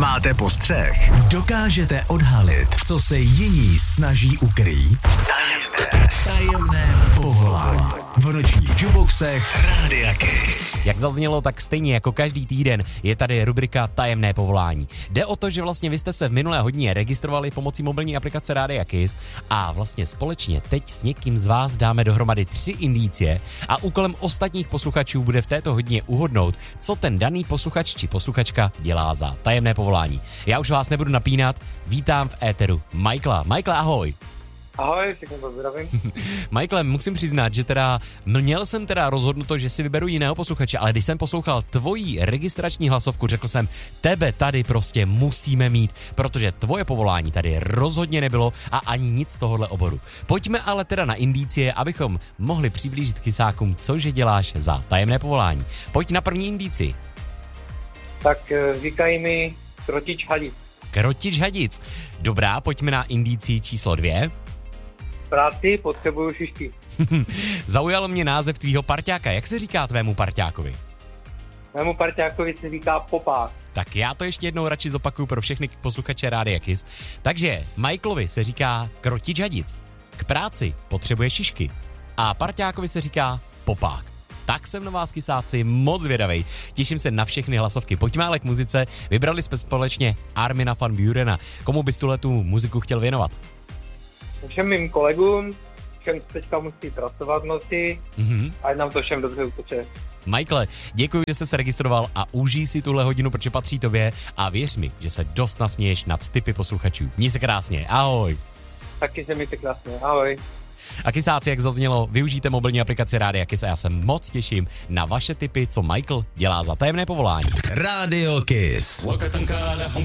Máte postřeh? Dokážete odhalit, co se jiní snaží ukrýt? Tajemné povolání. V nočních juboxech Rádia Kiss. Jak zaznělo, tak stejně jako každý týden je tady rubrika Tajemné povolání. Jde o to, že vlastně vy jste se v minulé hodině registrovali pomocí mobilní aplikace Rádia Kiss a vlastně společně teď s někým z vás dáme dohromady 3 indicie a úkolem ostatních posluchačů bude v této hodině uhodnout, co ten daný posluchač či posluchačka dělá za tajemné povolání. Já už vás nebudu napínat, vítám v éteru Michaela. Michael, ahoj. Ahoj, všechno pozdravím. Michael, musím přiznat, že měl jsem rozhodnuto, že si vyberu jiného posluchače, ale když jsem poslouchal tvoji registrační hlasovku, řekl jsem, tebe tady prostě musíme mít, protože tvoje povolání tady rozhodně nebylo a ani nic z tohohle oboru. Pojďme ale na indicie, abychom mohli přiblížit kysákům, cože děláš za tajemné povolání. Pojď na první indici. Tak říkají mi krotič hadic. Krotič hadic. Dobrá, pojďme na indici číslo 2. Práci potřebuju šišky. Zaujalo mě název tvýho parťáka. Jak se říká tvému parťákovi? Mému parťákovi se říká popák. Tak já to ještě jednou radši zopakuju pro všechny posluchače Rádia Kiss. Takže Michaelovi se říká krotič hadic. K práci potřebuje šišky. A parťákovi se říká popák. Tak jsem na vás, kysáci, moc zvědavej. Těším se na všechny hlasovky. Pojďme ale k muzice. Vybrali jsme společně Armina van Burena. Komu bys tuhletu muziku chtěl věnovat? Všem mým kolegům, všem teďka musí pracovat v noci a ať nám to všem dobře uteče. Michaele, děkuji, že jsi se registroval a užij si tuhle hodinu, protože patří tobě a věř mi, že se dost nasměješ nad tipy posluchačů. Měj se krásně, ahoj. Taky se mějte krásně, ahoj. A kysáci, jak zaznělo, využijte mobilní aplikaci Rádia Kiss a já se moc těším na vaše tipy, co Michael dělá za tajemné povolání. Rádio Kiss.